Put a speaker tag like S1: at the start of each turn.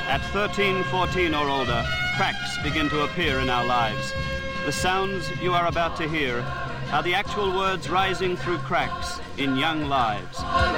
S1: At 13, 14 or older, cracks begin to appear in our lives. The sounds you are about to hear are the actual words rising through cracks in young lives.